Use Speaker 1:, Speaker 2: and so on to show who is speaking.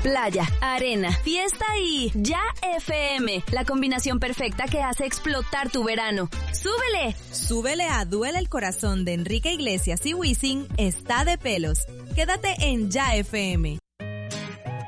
Speaker 1: playa, arena, fiesta y Ya FM, la combinación perfecta que hace explotar tu verano. ¡Súbele!
Speaker 2: Súbele a Duele el Corazón de Enrique Iglesias y Wisin, está de pelos. Quédate en Ya FM.